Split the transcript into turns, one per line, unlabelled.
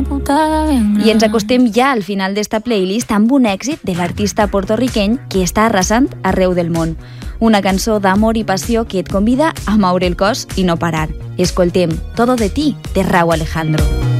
putada bien grande.
I ens acostem ja al final d'esta playlist amb un èxit de l'artista portorriqueny que està arrasant arreu del món. Una cançó d'amor i passió que et convida a moure el cos i no parar. Escoltem Todo de ti, de Rauw Alejandro.